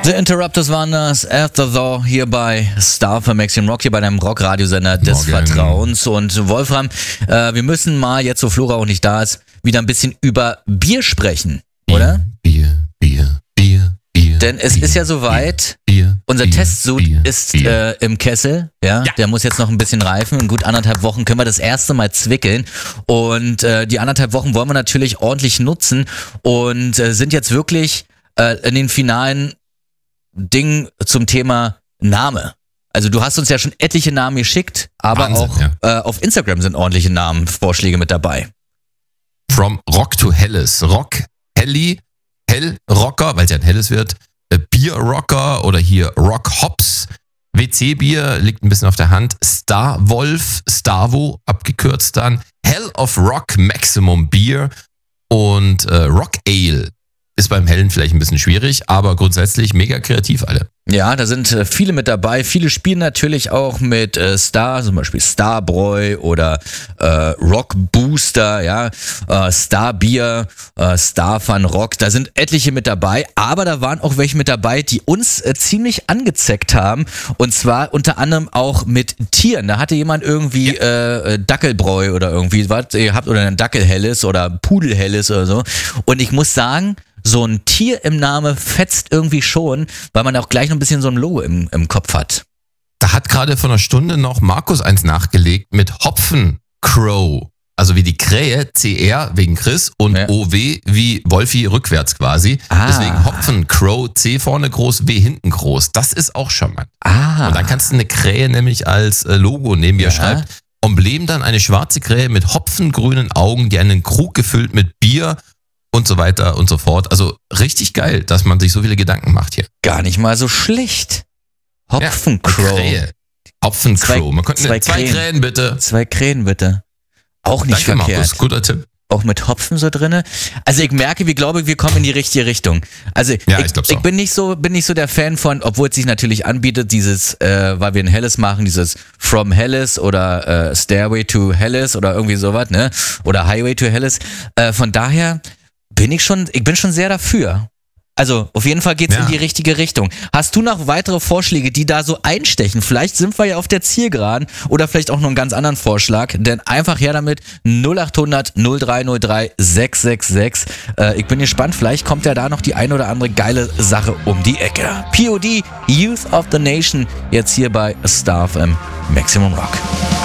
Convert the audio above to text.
The Interrupters waren das, After the hier bei Star für Maximum Rock, hier bei deinem Rockradiosender des Vertrauens. Und Wolfram, wir müssen mal, jetzt wo Flora auch nicht da ist, wieder ein bisschen über Bier sprechen, oder? Bier. Denn es ist ja soweit, unser Testsud ist im Kessel, ja, der muss jetzt noch ein bisschen reifen. In gut 1,5 Wochen können wir das erste Mal zwickeln und die 1,5 Wochen wollen wir natürlich ordentlich nutzen und sind jetzt wirklich in den finalen Dingen zum Thema Name. Also du hast uns ja schon etliche Namen geschickt, aber Wahnsinn, auch auf Instagram sind ordentliche Namenvorschläge mit dabei. From Rock to Helles. Rock, Helly, Hell Rocker, weil es ja ein helles wird. Bier Rocker oder hier Rock Hops. WC-Bier liegt ein bisschen auf der Hand. Star Wolf, Starvo, abgekürzt dann. Hell of Rock Maximum Beer und Rock Ale. Ist beim Hellen vielleicht ein bisschen schwierig, aber grundsätzlich mega kreativ alle. Ja, da sind viele mit dabei. Viele spielen natürlich auch mit Star, zum Beispiel Starbräu oder Rock Booster, ja, Star Bier, Star Fun Rock. Da sind etliche mit dabei, aber da waren auch welche mit dabei, die uns ziemlich angezeckt haben. Und zwar unter anderem auch mit Tieren. Da hatte jemand irgendwie Dackelbräu oder irgendwie was ihr habt, oder ein Dackelhelles oder Pudelhelles oder so. Und ich muss sagen, so ein Tier im Namen fetzt irgendwie schon, weil man auch gleich noch ein bisschen so ein Logo im Kopf hat. Da hat gerade vor einer Stunde noch Markus eins nachgelegt mit Hopfencrow. Also wie die Krähe, CR wegen Chris und OW wie Wolfi rückwärts quasi. Deswegen Hopfencrow, C vorne groß, W hinten groß. Das ist auch charmant. Und dann kannst du eine Krähe nämlich als Logo nehmen, wie er schreibt. Emblem dann eine schwarze Krähe mit hopfengrünen Augen, die einen Krug gefüllt mit Bier und so weiter und so fort. Also richtig geil, dass man sich so viele Gedanken macht hier. Gar nicht mal so schlecht. Hopfencrow. Hopfencrow. Man könnte zwei Krähen bitte. 2 Krähen bitte. Auch nicht Danke, verkehrt. Markus, guter Tipp. Auch mit Hopfen so drinne. Also ich merke, wir kommen in die richtige Richtung. Also ich glaube so. Ich bin nicht so der Fan von, obwohl es sich natürlich anbietet, dieses, weil wir ein Helles machen, dieses From Helles oder Stairway to Helles oder irgendwie sowas, ne? Oder Highway to Helles. Von daher bin ich bin schon sehr dafür. Also auf jeden Fall geht's in die richtige Richtung. Hast du noch weitere Vorschläge, die da so einstechen? Vielleicht sind wir ja auf der Zielgeraden oder vielleicht auch noch einen ganz anderen Vorschlag. Denn einfach her damit 0800 0303 666. Ich bin gespannt, vielleicht kommt ja da noch die ein oder andere geile Sache um die Ecke. POD, Youth of the Nation, jetzt hier bei Star FM Maximum Rock.